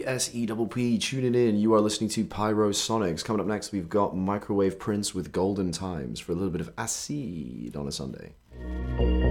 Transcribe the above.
ESEPP, tuning in. You are listening to Pyrosonics. Coming up next, we've got Microwave Prince with Golden Times for a little bit of acid on a Sunday.